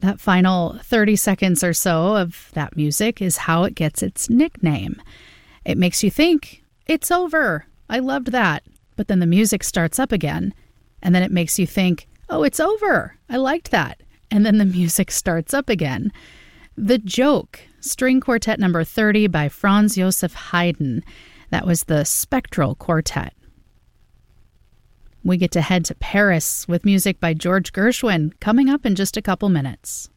That final 30 seconds or so of that music is how it gets its nickname. It makes you think, it's over. I loved that. But then the music starts up again, and then it makes you think, oh, it's over. I liked that. And then the music starts up again. The Joke, String Quartet number 30 by Franz Joseph Haydn. That was the Spectral Quartet. We get to head to Paris with music by George Gershwin coming up in just a couple minutes.